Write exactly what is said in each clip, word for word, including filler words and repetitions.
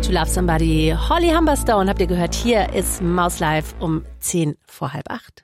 To Love Somebody. Holly Humberstone habt ihr gehört. Hier ist Maus Live um zehn vor halb acht.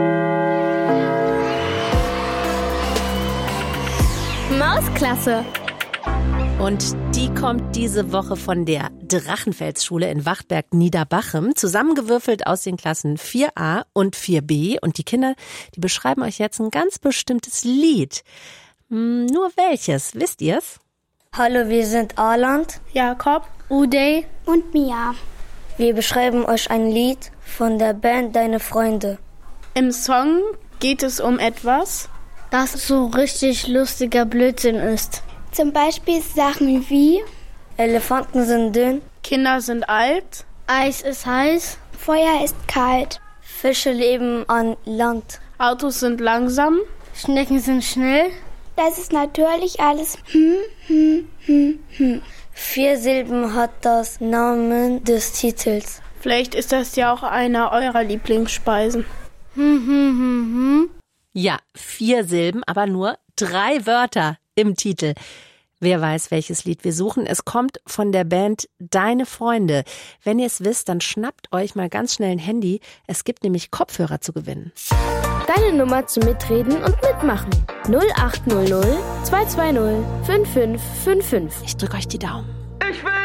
Mausklasse. Und die kommt diese Woche von der Drachenfelsschule in Wachtberg-Niederbachem, zusammengewürfelt aus den Klassen vier a und vier b. Und die Kinder, die beschreiben euch jetzt ein ganz bestimmtes Lied. Hm, nur welches? Wisst ihr's? Hallo, wir sind Arland, Jakob, Uday und Mia. Wir beschreiben euch ein Lied von der Band Deine Freunde. Im Song geht es um etwas, das so richtig lustiger Blödsinn ist. Zum Beispiel Sachen wie Elefanten sind dünn, Kinder sind alt, Eis ist heiß, Feuer ist kalt, Fische leben an Land, Autos sind langsam, Schnecken sind schnell. Das ist natürlich alles hm, hm, hm, hm. Vier Silben hat das Namen des Titels. Vielleicht ist das ja auch einer eurer Lieblingsspeisen. Hm, hm, hm, hm. Ja, vier Silben, aber nur drei Wörter im Titel. Wer weiß, welches Lied wir suchen. Es kommt von der Band Deine Freunde. Wenn ihr es wisst, dann schnappt euch mal ganz schnell ein Handy. Es gibt nämlich Kopfhörer zu gewinnen. Deine Nummer zum Mitreden und Mitmachen. null acht null null zwei zwei null fünf fünf fünf fünf. Ich drücke euch die Daumen.